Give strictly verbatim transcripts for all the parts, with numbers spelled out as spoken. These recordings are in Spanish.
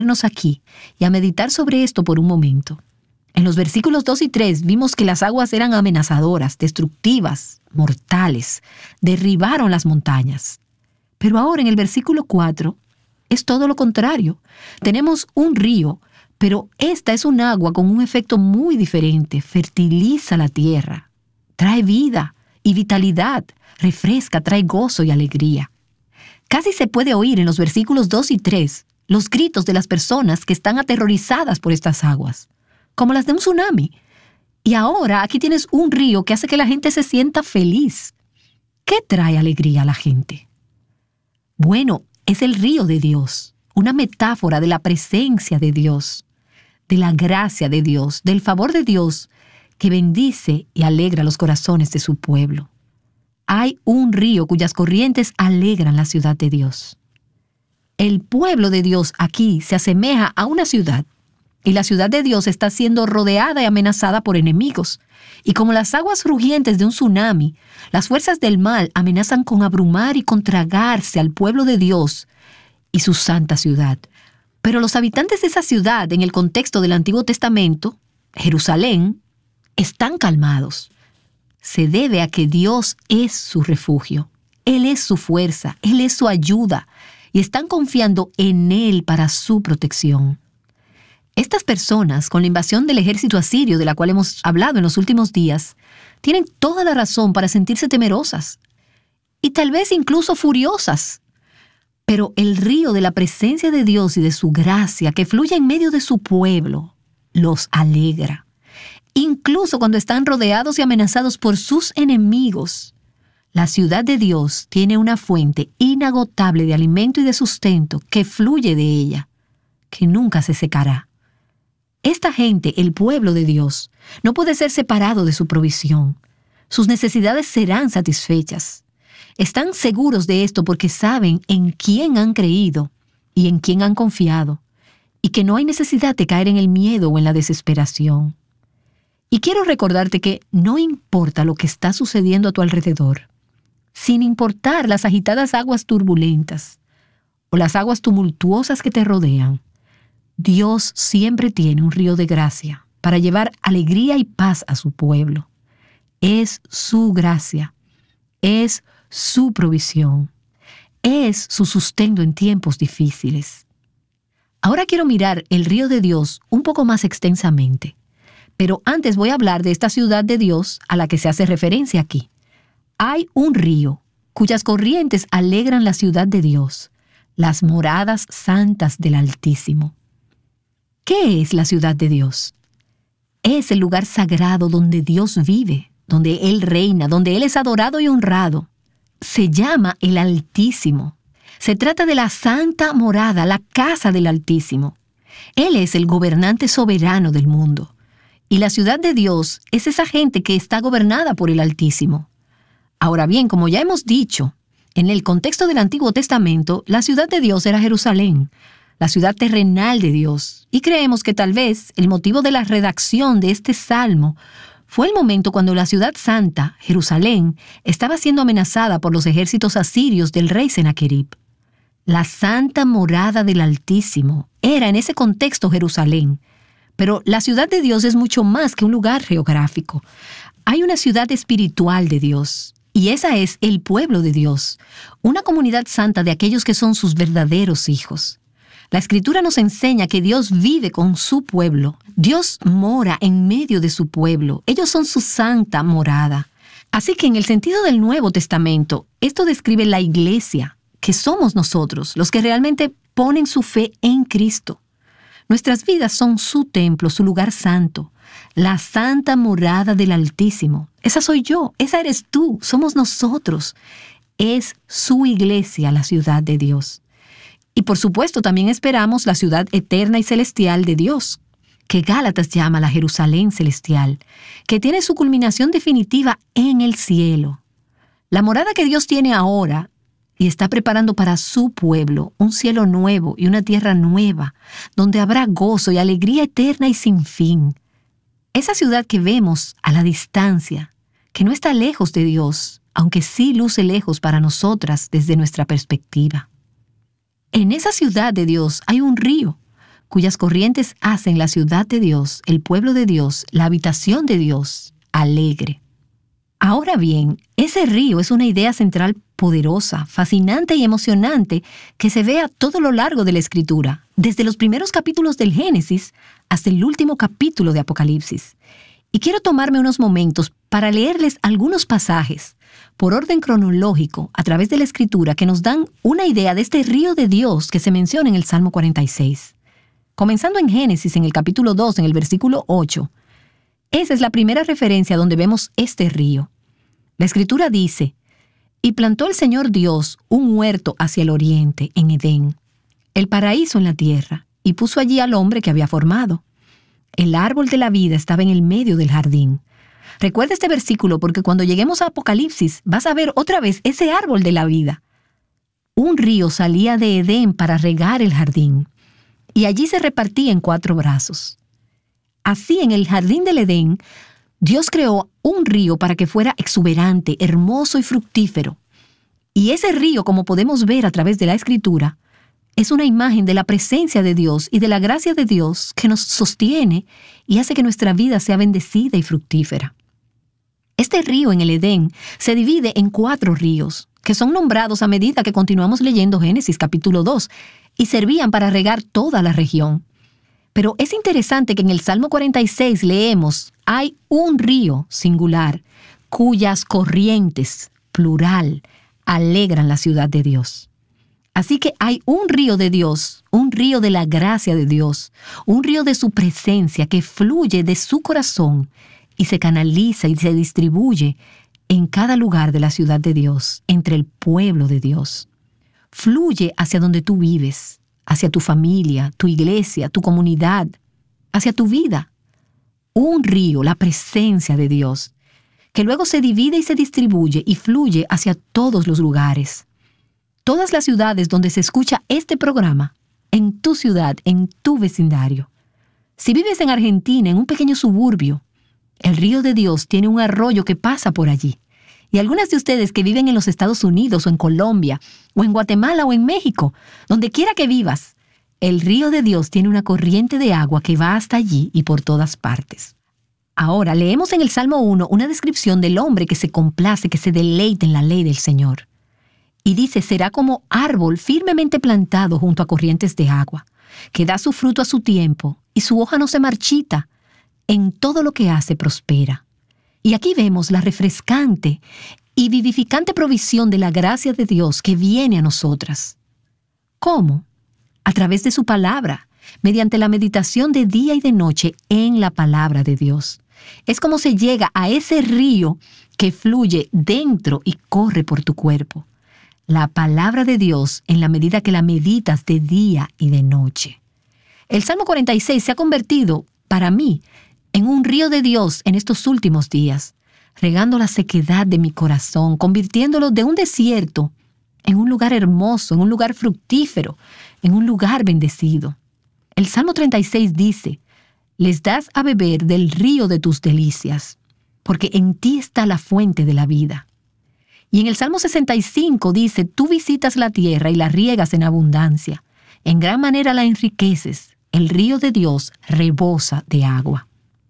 aquí y a meditar sobre esto por un momento. En los versículos dos y tres vimos que las aguas eran amenazadoras, destructivas, mortales, derribaron las montañas. Pero ahora en el versículo cuatro es todo lo contrario. Tenemos un río, pero esta es un agua con un efecto muy diferente. Fertiliza la tierra, trae vida y vitalidad, refresca, trae gozo y alegría. Casi se puede oír en los versículos dos y tres los gritos de las personas que están aterrorizadas por estas aguas, como las de un tsunami. Y ahora aquí tienes un río que hace que la gente se sienta feliz. ¿Qué trae alegría a la gente? Bueno, es el río de Dios, una metáfora de la presencia de Dios, de la gracia de Dios, del favor de Dios que bendice y alegra los corazones de su pueblo. Hay un río cuyas corrientes alegran la ciudad de Dios. El pueblo de Dios aquí se asemeja a una ciudad, y la ciudad de Dios está siendo rodeada y amenazada por enemigos. Y como las aguas rugientes de un tsunami, las fuerzas del mal amenazan con abrumar y con tragarse al pueblo de Dios y su santa ciudad. Pero los habitantes de esa ciudad, en el contexto del Antiguo Testamento, Jerusalén, están calmados. Se debe a que Dios es su refugio. Él es su fuerza, Él es su ayuda, y están confiando en Él para su protección. Estas personas, con la invasión del ejército asirio de la cual hemos hablado en los últimos días, tienen toda la razón para sentirse temerosas y tal vez incluso furiosas. Pero el río de la presencia de Dios y de su gracia que fluye en medio de su pueblo los alegra. Incluso cuando están rodeados y amenazados por sus enemigos, la ciudad de Dios tiene una fuente inagotable de alimento y de sustento que fluye de ella, que nunca se secará. Esta gente, el pueblo de Dios, no puede ser separado de su provisión. Sus necesidades serán satisfechas. Están seguros de esto porque saben en quién han creído y en quién han confiado, y que no hay necesidad de caer en el miedo o en la desesperación. Y quiero recordarte que no importa lo que está sucediendo a tu alrededor, sin importar las agitadas aguas turbulentas o las aguas tumultuosas que te rodean, Dios siempre tiene un río de gracia para llevar alegría y paz a su pueblo. Es su gracia, es su provisión, es su sustento en tiempos difíciles. Ahora quiero mirar el río de Dios un poco más extensamente, pero antes voy a hablar de esta ciudad de Dios a la que se hace referencia aquí. Hay un río cuyas corrientes alegran la ciudad de Dios, las moradas santas del Altísimo. ¿Qué es la ciudad de Dios? Es el lugar sagrado donde Dios vive, donde Él reina, donde Él es adorado y honrado. Se llama el Altísimo. Se trata de la santa morada, la casa del Altísimo. Él es el gobernante soberano del mundo. Y la ciudad de Dios es esa gente que está gobernada por el Altísimo. Ahora bien, como ya hemos dicho, en el contexto del Antiguo Testamento, la ciudad de Dios era Jerusalén, la ciudad terrenal de Dios. Y creemos que tal vez el motivo de la redacción de este salmo fue el momento cuando la ciudad santa, Jerusalén, estaba siendo amenazada por los ejércitos asirios del rey Senaquerib. La santa morada del Altísimo era en ese contexto Jerusalén. Pero la ciudad de Dios es mucho más que un lugar geográfico. Hay una ciudad espiritual de Dios, y esa es el pueblo de Dios, una comunidad santa de aquellos que son sus verdaderos hijos. La Escritura nos enseña que Dios vive con su pueblo. Dios mora en medio de su pueblo. Ellos son su santa morada. Así que en el sentido del Nuevo Testamento, esto describe la iglesia, que somos nosotros, los que realmente ponen su fe en Cristo. Nuestras vidas son su templo, su lugar santo, la santa morada del Altísimo. Esa soy yo, esa eres tú, somos nosotros. Es su iglesia, la ciudad de Dios. Y por supuesto también esperamos la ciudad eterna y celestial de Dios, que Gálatas llama la Jerusalén celestial, que tiene su culminación definitiva en el cielo. La morada que Dios tiene ahora y está preparando para su pueblo un cielo nuevo y una tierra nueva, donde habrá gozo y alegría eterna y sin fin. Esa ciudad que vemos a la distancia, que no está lejos de Dios, aunque sí luce lejos para nosotras desde nuestra perspectiva. En esa ciudad de Dios hay un río, cuyas corrientes hacen la ciudad de Dios, el pueblo de Dios, la habitación de Dios, alegre. Ahora bien, ese río es una idea central poderosa, fascinante y emocionante que se ve a todo lo largo de la Escritura, desde los primeros capítulos del Génesis hasta el último capítulo de Apocalipsis. Y quiero tomarme unos momentos para leerles algunos pasajes, por orden cronológico, a través de la Escritura, que nos dan una idea de este río de Dios que se menciona en el Salmo cuarenta y seis. Comenzando en Génesis, en el capítulo dos, en el versículo ocho, esa es la primera referencia donde vemos este río. La Escritura dice: «Y plantó el Señor Dios un huerto hacia el oriente, en Edén, el paraíso en la tierra, y puso allí al hombre que había formado. El árbol de la vida estaba en el medio del jardín». Recuerda este versículo porque cuando lleguemos a Apocalipsis vas a ver otra vez ese árbol de la vida. Un río salía de Edén para regar el jardín, y allí se repartía en cuatro brazos. Así, en el jardín del Edén, Dios creó un río para que fuera exuberante, hermoso y fructífero. Y ese río, como podemos ver a través de la Escritura, es una imagen de la presencia de Dios y de la gracia de Dios que nos sostiene y hace que nuestra vida sea bendecida y fructífera. Este río en el Edén se divide en cuatro ríos, que son nombrados a medida que continuamos leyendo Génesis capítulo dos, y servían para regar toda la región. Pero es interesante que en el Salmo cuarenta y seis leemos: «Hay un río singular, cuyas corrientes, plural, alegran la ciudad de Dios». Así que hay un río de Dios, un río de la gracia de Dios, un río de su presencia que fluye de su corazón y se canaliza y se distribuye en cada lugar de la ciudad de Dios, entre el pueblo de Dios. Fluye hacia donde tú vives, hacia tu familia, tu iglesia, tu comunidad, hacia tu vida. Un río, la presencia de Dios, que luego se divide y se distribuye y fluye hacia todos los lugares. Todas las ciudades donde se escucha este programa, en tu ciudad, en tu vecindario. Si vives en Argentina, en un pequeño suburbio, el río de Dios tiene un arroyo que pasa por allí. Y algunas de ustedes que viven en los Estados Unidos o en Colombia, o en Guatemala o en México, donde quiera que vivas, el río de Dios tiene una corriente de agua que va hasta allí y por todas partes. Ahora, leemos en el Salmo uno una descripción del hombre que se complace, que se deleita en la ley del Señor. Y dice: «Será como árbol firmemente plantado junto a corrientes de agua, que da su fruto a su tiempo, y su hoja no se marchita. En todo lo que hace prospera». Y aquí vemos la refrescante y vivificante provisión de la gracia de Dios que viene a nosotras. ¿Cómo? A través de su palabra, mediante la meditación de día y de noche en la palabra de Dios. Es como se llega a ese río que fluye dentro y corre por tu cuerpo. La palabra de Dios en la medida que la meditas de día y de noche. El Salmo cuarenta y seis se ha convertido, para mí, en un río de Dios en estos últimos días, regando la sequedad de mi corazón, convirtiéndolo de un desierto en un lugar hermoso, en un lugar fructífero, en un lugar bendecido. El Salmo treinta y seis dice: «Les das a beber del río de tus delicias, porque en ti está la fuente de la vida». Y en el Salmo sesenta y cinco dice: «Tú visitas la tierra y la riegas en abundancia. En gran manera la enriqueces. El río de Dios rebosa de agua».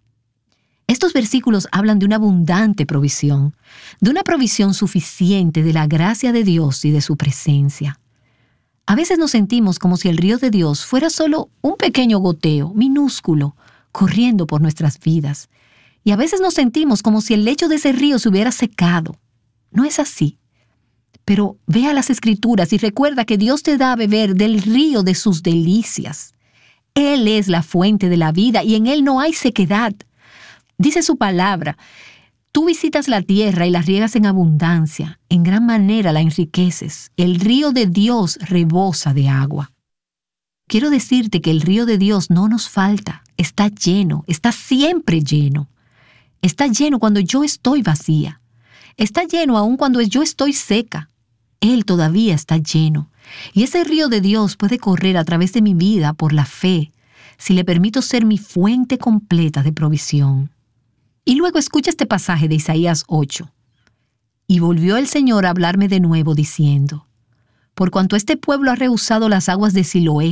Estos versículos hablan de una abundante provisión, de una provisión suficiente de la gracia de Dios y de su presencia. A veces nos sentimos como si el río de Dios fuera solo un pequeño goteo, minúsculo, corriendo por nuestras vidas. Y a veces nos sentimos como si el lecho de ese río se hubiera secado. No es así. Pero ve a las Escrituras y recuerda que Dios te da a beber del río de sus delicias. Él es la fuente de la vida y en Él no hay sequedad. Dice su palabra: «Tú visitas la tierra y la riegas en abundancia, en gran manera la enriqueces. El río de Dios rebosa de agua». Quiero decirte que el río de Dios no nos falta, está lleno, está siempre lleno. Está lleno cuando yo estoy vacía. Está lleno aun cuando yo estoy seca. Él todavía está lleno. Y ese río de Dios puede correr a través de mi vida por la fe, si le permito ser mi fuente completa de provisión. Y luego escucha este pasaje de Isaías ocho. «Y volvió el Señor a hablarme de nuevo, diciendo: Por cuanto este pueblo ha rehusado las aguas de Siloé,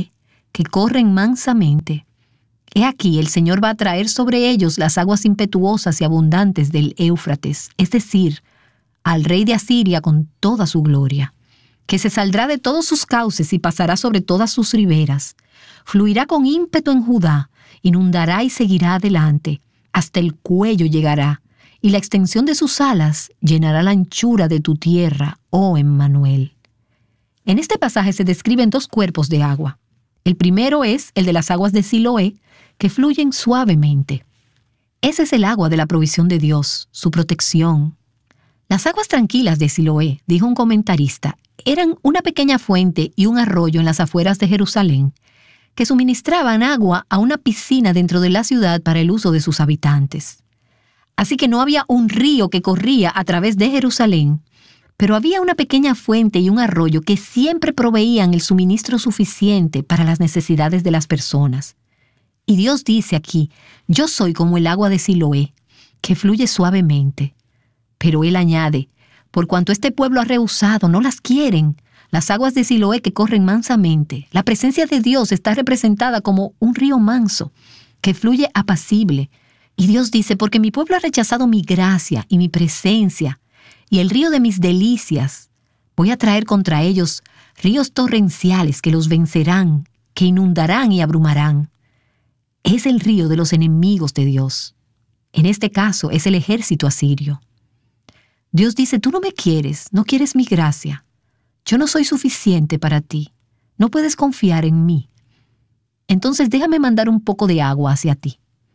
que corren mansamente. He aquí, el Señor va a traer sobre ellos las aguas impetuosas y abundantes del Éufrates, es decir, al rey de Asiria con toda su gloria, que se saldrá de todos sus cauces y pasará sobre todas sus riberas. Fluirá con ímpetu en Judá, inundará y seguirá adelante, hasta el cuello llegará, y la extensión de sus alas llenará la anchura de tu tierra, oh Emmanuel. En este pasaje se describen dos cuerpos de agua. El primero es el de las aguas de Siloé, que fluyen suavemente. Ese es el agua de la provisión de Dios, su protección. Las aguas tranquilas de Siloé, dijo un comentarista, eran una pequeña fuente y un arroyo en las afueras de Jerusalén, que suministraban agua a una piscina dentro de la ciudad para el uso de sus habitantes. Así que no había un río que corría a través de Jerusalén, pero había una pequeña fuente y un arroyo que siempre proveían el suministro suficiente para las necesidades de las personas. Y Dios dice aquí, yo soy como el agua de Siloé, que fluye suavemente. Pero Él añade, por cuanto este pueblo ha rehusado, no las quieren, las aguas de Siloé que corren mansamente. La presencia de Dios está representada como un río manso, que fluye apacible. Y Dios dice, porque mi pueblo ha rechazado mi gracia y mi presencia, y el río de mis delicias, voy a traer contra ellos ríos torrenciales que los vencerán, que inundarán y abrumarán. Es el río de los enemigos de Dios. En este caso es el ejército asirio. Dios dice, tú no me quieres, no quieres mi gracia. Yo no soy suficiente para ti. No puedes confiar en mí. Entonces déjame mandar un poco de agua hacia ti.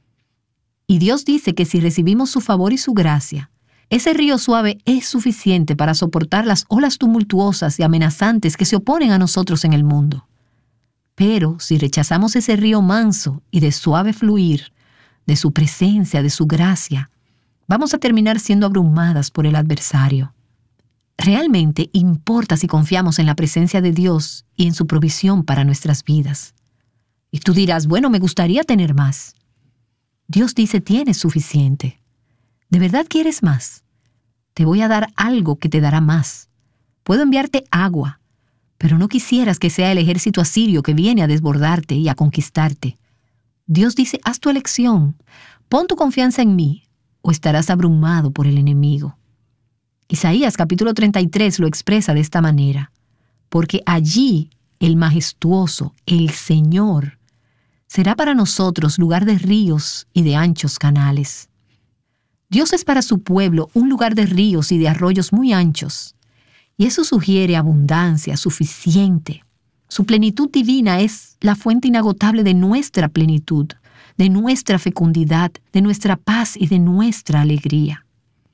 Y Dios dice que si recibimos su favor y su gracia, ese río suave es suficiente para soportar las olas tumultuosas y amenazantes que se oponen a nosotros en el mundo. Pero si rechazamos ese río manso y de suave fluir, de su presencia, de su gracia, vamos a terminar siendo abrumadas por el adversario. Realmente importa si confiamos en la presencia de Dios y en su provisión para nuestras vidas. Y tú dirás, bueno, me gustaría tener más. Dios dice, tienes suficiente. ¿De verdad quieres más? Te voy a dar algo que te dará más. Puedo enviarte agua, pero no quisieras que sea el ejército asirio que viene a desbordarte y a conquistarte. Dios dice, haz tu elección. Pon tu confianza en mí o estarás abrumado por el enemigo. Isaías capítulo treinta y tres lo expresa de esta manera. Porque allí el majestuoso, el Señor, será para nosotros lugar de ríos y de anchos canales. Dios es para su pueblo un lugar de ríos y de arroyos muy anchos. Y eso sugiere abundancia suficiente. Su plenitud divina es la fuente inagotable de nuestra plenitud, de nuestra fecundidad, de nuestra paz y de nuestra alegría.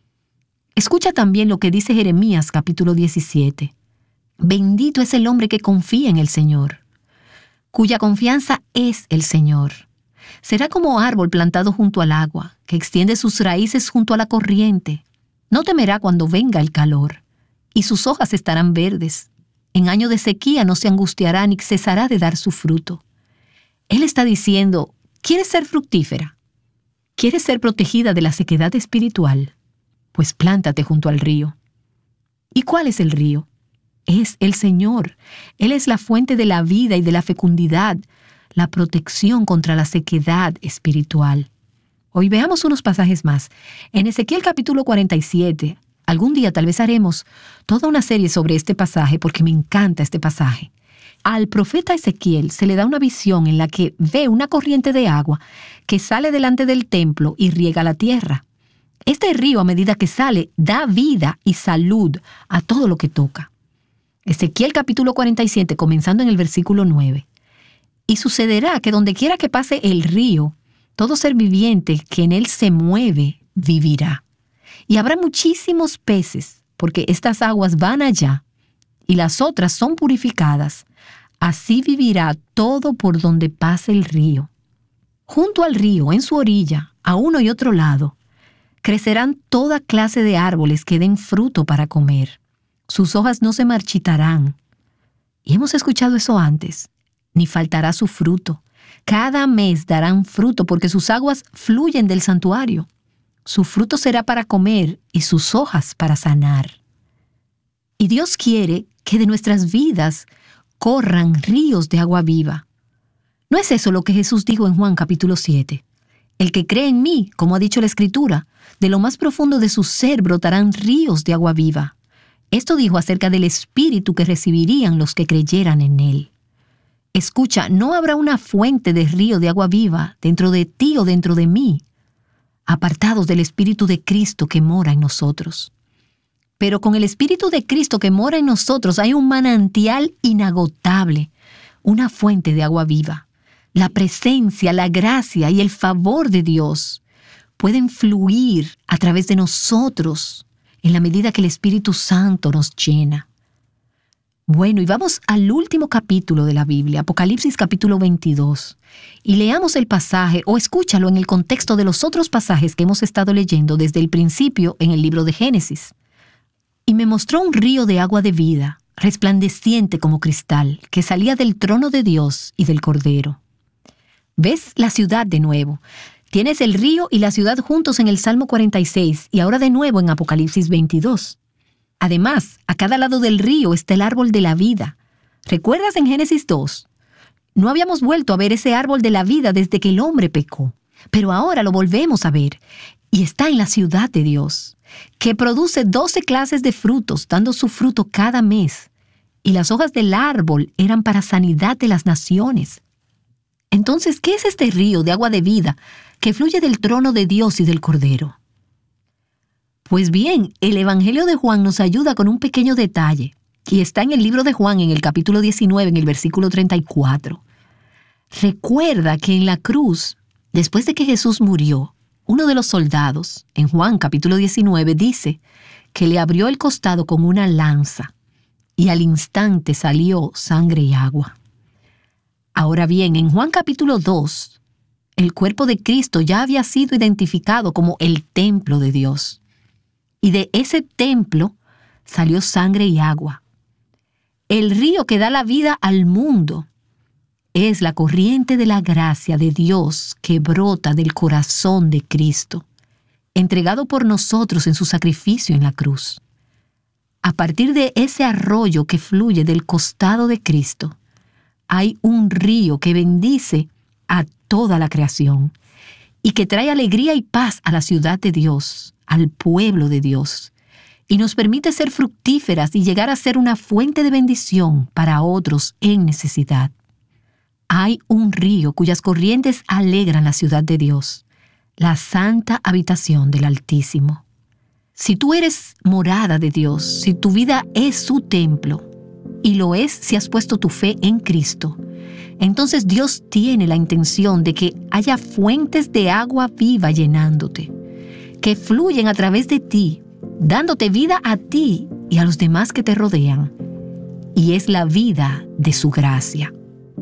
Escucha también lo que dice Jeremías capítulo diecisiete. Bendito es el hombre que confía en el Señor, cuya confianza es el Señor. Será como árbol plantado junto al agua, que extiende sus raíces junto a la corriente. No temerá cuando venga el calor, y sus hojas estarán verdes. En año de sequía no se angustiará ni cesará de dar su fruto. Él está diciendo, ¿quieres ser fructífera? ¿Quieres ser protegida de la sequedad espiritual? Pues plántate junto al río. ¿Y cuál es el río? Es el Señor. Él es la fuente de la vida y de la fecundidad, la protección contra la sequedad espiritual. Hoy veamos unos pasajes más. En Ezequiel capítulo cuarenta y siete, algún día tal vez haremos toda una serie sobre este pasaje porque me encanta este pasaje. Al profeta Ezequiel se le da una visión en la que ve una corriente de agua que sale delante del templo y riega la tierra. Este río, a medida que sale, da vida y salud a todo lo que toca. Ezequiel capítulo cuarenta y siete, comenzando en el versículo nueve. Y sucederá que donde quiera que pase el río, todo ser viviente que en él se mueve, vivirá. Y habrá muchísimos peces, porque estas aguas van allá, y las otras son purificadas. Así vivirá todo por donde pase el río. Junto al río, en su orilla, a uno y otro lado, crecerán toda clase de árboles que den fruto para comer. Sus hojas no se marchitarán. Y hemos escuchado eso antes. Ni faltará su fruto. Cada mes darán fruto porque sus aguas fluyen del santuario. Su fruto será para comer y sus hojas para sanar. Y Dios quiere que de nuestras vidas corran ríos de agua viva. ¿No es eso lo que Jesús dijo en Juan capítulo siete? El que cree en mí, como ha dicho la Escritura, de lo más profundo de su ser brotarán ríos de agua viva. Esto dijo acerca del Espíritu que recibirían los que creyeran en Él. Escucha, no habrá una fuente de río de agua viva dentro de ti o dentro de mí, apartados del Espíritu de Cristo que mora en nosotros. Pero con el Espíritu de Cristo que mora en nosotros hay un manantial inagotable, una fuente de agua viva. La presencia, la gracia y el favor de Dios pueden fluir a través de nosotros en la medida que el Espíritu Santo nos llena. Bueno, y vamos al último capítulo de la Biblia, Apocalipsis capítulo veintidós, y leamos el pasaje o escúchalo en el contexto de los otros pasajes que hemos estado leyendo desde el principio en el libro de Génesis. Y me mostró un río de agua de vida, resplandeciente como cristal, que salía del trono de Dios y del Cordero. ¿Ves la ciudad de nuevo? Tienes el río y la ciudad juntos en el Salmo cuarenta y seis y ahora de nuevo en Apocalipsis veintidós. Además, a cada lado del río está el árbol de la vida. ¿Recuerdas en Génesis dos? No habíamos vuelto a ver ese árbol de la vida desde que el hombre pecó, pero ahora lo volvemos a ver y está en la ciudad de Dios, que produce doce clases de frutos, dando su fruto cada mes. Y las hojas del árbol eran para sanidad de las naciones. Entonces, ¿qué es este río de agua de vida que fluye del trono de Dios y del Cordero? Pues bien, el Evangelio de Juan nos ayuda con un pequeño detalle, y está en el libro de Juan, en el capítulo diecinueve, en el versículo treinta y cuatro. Recuerda que en la cruz, después de que Jesús murió, uno de los soldados, en Juan capítulo diecinueve, dice que le abrió el costado con una lanza, y al instante salió sangre y agua. Ahora bien, en Juan capítulo dos, el cuerpo de Cristo ya había sido identificado como el templo de Dios. Y de ese templo salió sangre y agua. El río que da la vida al mundo es la corriente de la gracia de Dios que brota del corazón de Cristo, entregado por nosotros en su sacrificio en la cruz. A partir de ese arroyo que fluye del costado de Cristo, hay un río que bendice a toda la creación y que trae alegría y paz a la ciudad de Dios, al pueblo de Dios, y nos permite ser fructíferas y llegar a ser una fuente de bendición para otros en necesidad. Hay un río cuyas corrientes alegran la ciudad de Dios, la santa habitación del Altísimo. Si tú eres morada de Dios, si tu vida es su templo, y lo es si has puesto tu fe en Cristo, entonces Dios tiene la intención de que haya fuentes de agua viva llenándote, que fluyen a través de ti, dándote vida a ti y a los demás que te rodean. Y es la vida de su gracia.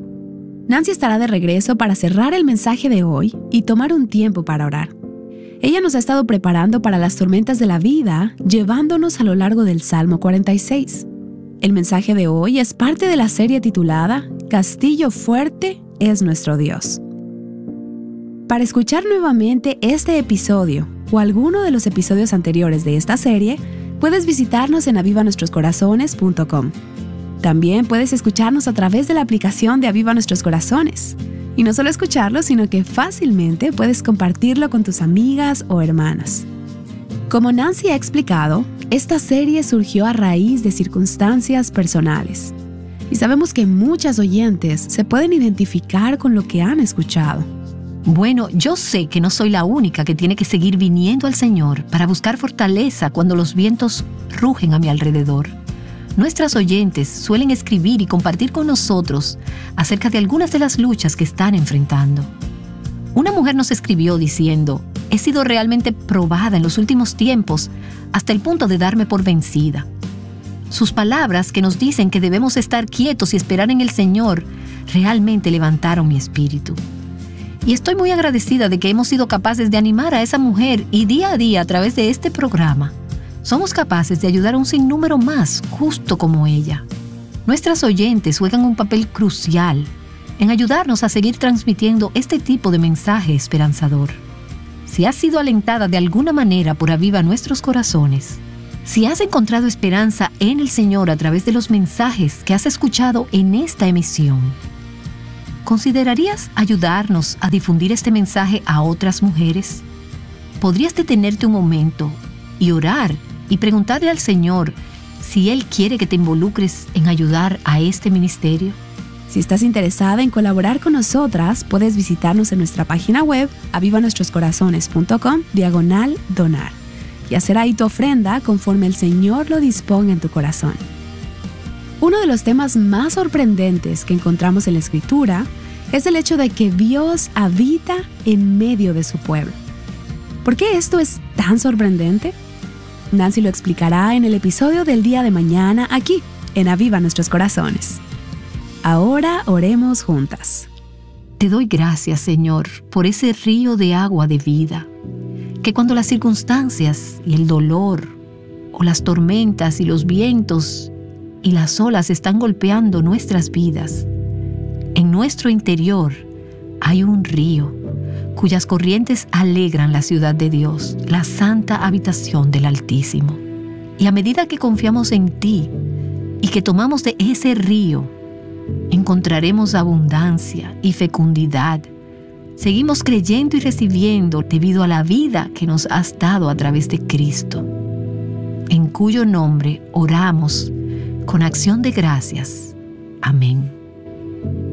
Nancy estará de regreso para cerrar el mensaje de hoy y tomar un tiempo para orar. Ella nos ha estado preparando para las tormentas de la vida, llevándonos a lo largo del Salmo cuarenta y seis. El mensaje de hoy es parte de la serie titulada Castillo Fuerte es nuestro Dios. Para escuchar nuevamente este episodio o alguno de los episodios anteriores de esta serie, puedes visitarnos en aviva nuestros corazones punto com. También puedes escucharnos a través de la aplicación de Aviva Nuestros Corazones. Y no solo escucharlo, sino que fácilmente puedes compartirlo con tus amigas o hermanas. Como Nancy ha explicado, esta serie surgió a raíz de circunstancias personales. Y sabemos que muchas oyentes se pueden identificar con lo que han escuchado. Bueno, yo sé que no soy la única que tiene que seguir viniendo al Señor para buscar fortaleza cuando los vientos rugen a mi alrededor. Nuestras oyentes suelen escribir y compartir con nosotros acerca de algunas de las luchas que están enfrentando. Una mujer nos escribió diciendo: he sido realmente probada en los últimos tiempos hasta el punto de darme por vencida. Sus palabras, que nos dicen que debemos estar quietos y esperar en el Señor, realmente levantaron mi espíritu. Y estoy muy agradecida de que hemos sido capaces de animar a esa mujer y día a día a través de este programa somos capaces de ayudar a un sinnúmero más justo como ella. Nuestras oyentes juegan un papel crucial en ayudarnos a seguir transmitiendo este tipo de mensaje esperanzador. Si has sido alentada de alguna manera por Aviva Nuestros Corazones, si has encontrado esperanza en el Señor a través de los mensajes que has escuchado en esta emisión, ¿Considerarías ayudarnos a difundir este mensaje a otras mujeres? ¿Podrías detenerte un momento y orar y preguntarle al Señor si Él quiere que te involucres en ayudar a este ministerio? Si estás interesada en colaborar con nosotras, puedes visitarnos en nuestra página web avivanuestroscorazones.com diagonal donar y hacer ahí tu ofrenda conforme el Señor lo disponga en tu corazón. Uno de los temas más sorprendentes que encontramos en la Escritura es el hecho de que Dios habita en medio de su pueblo. ¿Por qué esto es tan sorprendente? Nancy lo explicará en el episodio del día de mañana aquí, en Aviva Nuestros Corazones. Ahora oremos juntas. Te doy gracias, Señor, por ese río de agua de vida, que cuando las circunstancias y el dolor, o las tormentas y los vientos y las olas están golpeando nuestras vidas, en nuestro interior hay un río cuyas corrientes alegran la ciudad de Dios, la santa habitación del Altísimo. Y a medida que confiamos en ti y que tomamos de ese río, encontraremos abundancia y fecundidad. Seguimos creyendo y recibiendo debido a la vida que nos has dado a través de Cristo, en cuyo nombre oramos con acción de gracias. Amén.